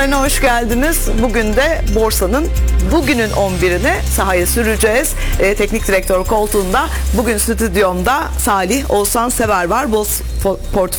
Hoş geldiniz. Bugün de borsanın bugünün 11'ini sahaya süreceğiz. Teknik direktör koltuğunda bugün stüdyomda Salih Oğuzhan Sever var. Portföy